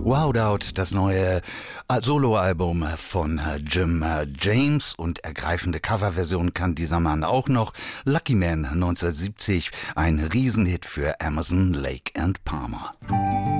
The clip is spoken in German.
Wow Doubt, das neue Soloalbum von Jim James, und ergreifende Coverversion kann dieser Mann auch noch. Lucky Man 1970, ein Riesenhit für Emerson, Lake and Palmer.